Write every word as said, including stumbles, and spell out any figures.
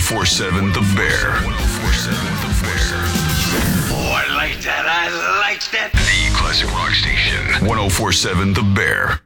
1047 The Bear. ten forty-seven The Bear. Oh, I like that. I like that. The classic rock station. ten forty-seven The Bear.